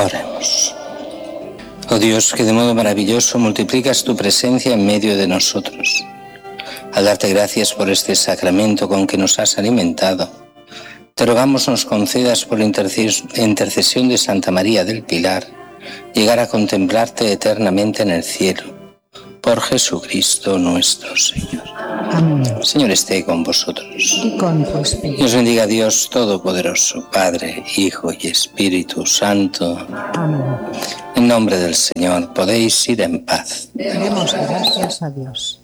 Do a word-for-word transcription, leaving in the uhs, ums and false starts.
Oremos. Oh Dios, que de modo maravilloso multiplicas tu presencia en medio de nosotros. Al darte gracias por este sacramento con que nos has alimentado, te rogamos nos concedas por intercesión de Santa María del Pilar llegar a contemplarte eternamente en el cielo. Por Jesucristo nuestro Señor. Amén. Señor esté con vosotros. Y con tu espíritu. Dios bendiga a Dios Todopoderoso, Padre, Hijo y Espíritu Santo. Amén. En nombre del Señor podéis ir en paz. Demos gracias a Dios.